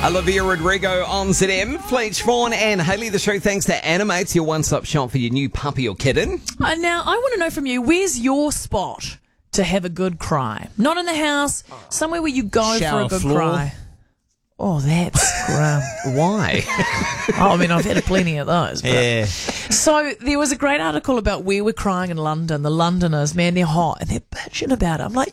Olivia Rodrigo on ZM. Fletch, Vaughan and Hayley, the show thanks to Animates, your one-stop shop for your new puppy or kitten. Now, I want to know from you, where's your spot to have a good cry? Not in the house, somewhere where you go Shower for a good floor. cry. Oh, that's grim. Why? I mean, I've had plenty of those. But. Yeah. So there was a great article about where we're crying in London. The Londoners, man, they're hot and they're bitching about it. I'm like,